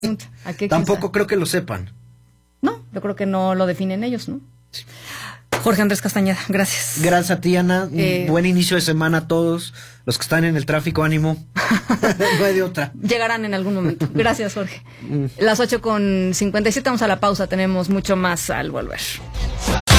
¿A qué Tampoco creo que lo sepan. No, yo creo que no lo definen ellos, ¿no? Sí. Jorge Andrés Castañeda, gracias. Gracias a ti, Ana. Buen inicio de semana a todos. Los que están en el tráfico, ánimo. No hay de otra. Llegarán en algún momento. Gracias, Jorge. Las 8:57, vamos a la pausa. Tenemos mucho más al volver.